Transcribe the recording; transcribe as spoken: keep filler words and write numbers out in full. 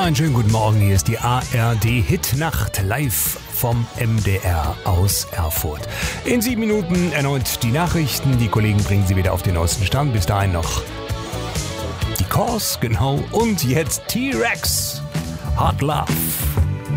Einen schönen guten Morgen, hier ist die A R D-Hitnacht live vom M D R aus Erfurt. In sieben Minuten erneut die Nachrichten, die Kollegen bringen sie wieder auf den neuesten Stand. Bis dahin noch die Cause, genau, und jetzt T-Rex, Hot Love.